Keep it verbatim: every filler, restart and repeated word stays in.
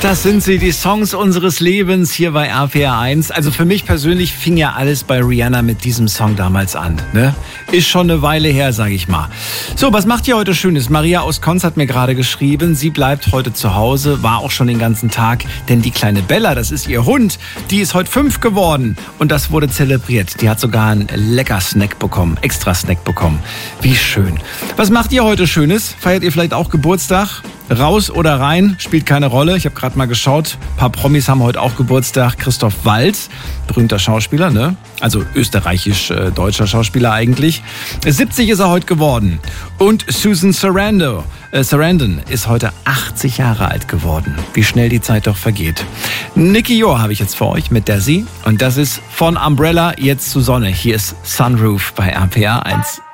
Das sind sie, die Songs unseres Lebens hier bei R P R eins. Also für mich persönlich fing ja alles bei Rihanna mit diesem Song damals an. Ne? Ist schon eine Weile her, sage ich mal. So, was macht ihr heute Schönes? Maria aus Konz hat mir gerade geschrieben, sie bleibt heute zu Hause, war auch schon den ganzen Tag. Denn die kleine Bella, das ist ihr Hund, die ist heute fünf geworden. Und das wurde zelebriert. Die hat sogar einen lecker Snack bekommen, extra Snack bekommen. Wie schön. Was macht ihr heute Schönes? Feiert ihr vielleicht auch Geburtstag? Raus oder rein, spielt keine Rolle. Ich habe gerade mal geschaut, ein paar Promis haben heute auch Geburtstag. Christoph Waltz, berühmter Schauspieler, ne? Also österreichisch-deutscher Schauspieler eigentlich. siebzig ist er heute geworden. Und Susan Sarandon, äh, Sarandon ist heute achtzig Jahre alt geworden. Wie schnell die Zeit doch vergeht. Nicky Joh habe ich jetzt für euch mit der Sie. Und das ist von Umbrella jetzt zu Sonne. Hier ist Sunroof bei R P R eins.